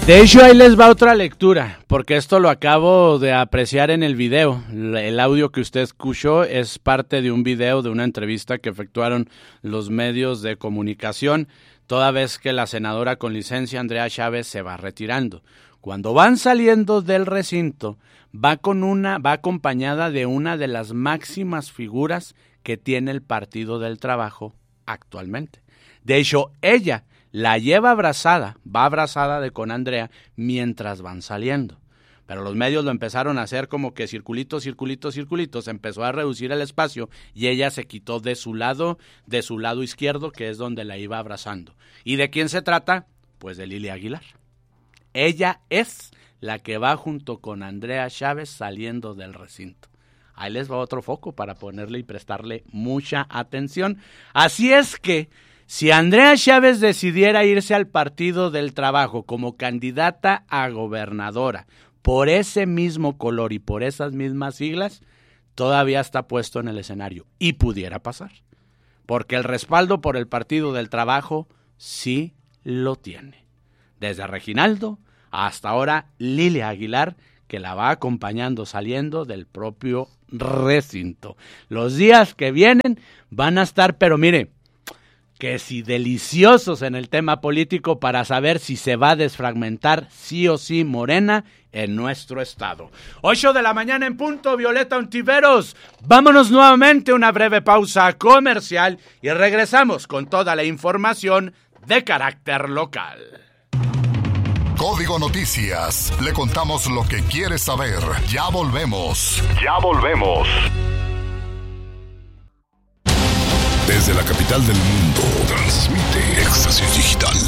De hecho, ahí les va otra lectura, porque esto lo acabo de apreciar en el video. El audio que usted escuchó es parte de un video de una entrevista que efectuaron los medios de comunicación, toda vez que la senadora con licencia Andrea Chávez se va retirando. Cuando van saliendo del recinto, va acompañada de una de las máximas figuras que tiene el Partido del Trabajo actualmente. De hecho, ella la lleva abrazada, va abrazada con Andrea mientras van saliendo. Pero los medios lo empezaron a hacer como que circulitos, empezó a reducir el espacio y ella se quitó de su lado izquierdo, que es donde la iba abrazando. ¿Y de quién se trata? Pues de Lili Aguilar. Ella es la que va junto con Andrea Chávez saliendo del recinto. Ahí les va otro foco para ponerle y prestarle mucha atención. Así es que, si Andrea Chávez decidiera irse al Partido del Trabajo como candidata a gobernadora por ese mismo color y por esas mismas siglas, todavía está puesto en el escenario y pudiera pasar. Porque el respaldo por el Partido del Trabajo sí lo tiene. Desde Reginaldo hasta ahora Lili Aguilar, que la va acompañando saliendo del propio recinto. Los días que vienen van a estar, pero mire, que si deliciosos en el tema político para saber si se va a desfragmentar sí o sí Morena en nuestro estado. 8 de la mañana en punto, Violeta Ontiveros. Vámonos nuevamente a una breve pausa comercial y regresamos con toda la información de carácter local. Código Noticias. Le contamos lo que quieres saber. Ya volvemos. Desde la capital del mundo, transmite Éxtasis Digital.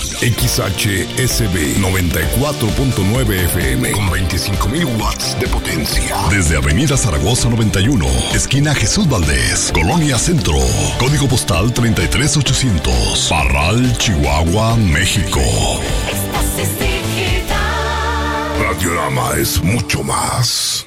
XHSB 94.9 FM con 25,000 watts de potencia. Desde Avenida Zaragoza 91, esquina Jesús Valdés, Colonia Centro. Código postal 33800. Parral, Chihuahua, México. Éxtasis Digital. Radiorama es mucho más.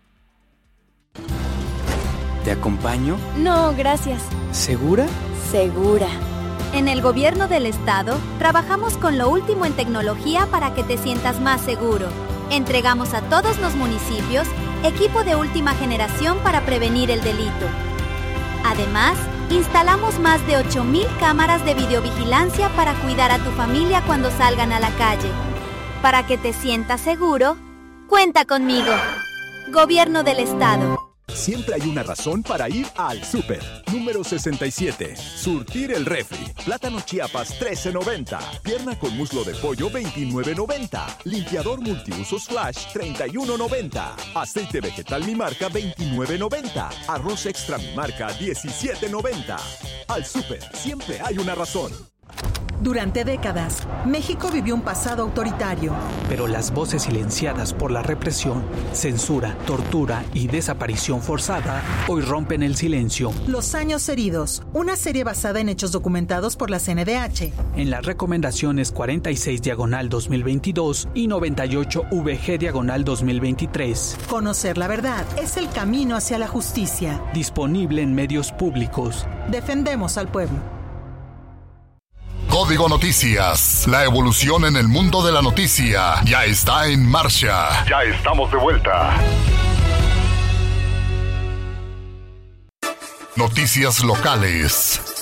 ¿Te acompaño? No, gracias. ¿Segura? Segura. En el gobierno del estado, trabajamos con lo último en tecnología para que te sientas más seguro. Entregamos a todos los municipios equipo de última generación para prevenir el delito. Además, instalamos más de 8,000 cámaras de videovigilancia para cuidar a tu familia cuando salgan a la calle. Para que te sientas seguro, cuenta conmigo. Gobierno del estado. Siempre hay una razón para ir al súper. Número 67. Surtir el refri. Plátano Chiapas, $13.90. Pierna con muslo de pollo, $29.90. Limpiador multiusos Flash, $31.90. Aceite vegetal Mi Marca, $29.90. Arroz extra Mi Marca, $17.90. Al súper, siempre hay una razón. Durante décadas, México vivió un pasado autoritario. Pero las voces silenciadas por la represión, censura, tortura y desaparición forzada hoy rompen el silencio. Los años heridos, una serie basada en hechos documentados por la CNDH. En las recomendaciones 46/2022 y 98/VG/2023. Conocer la verdad es el camino hacia la justicia. Disponible en medios públicos. Defendemos al pueblo. Código Noticias. La evolución en el mundo de la noticia ya está en marcha. Ya estamos de vuelta. Noticias locales.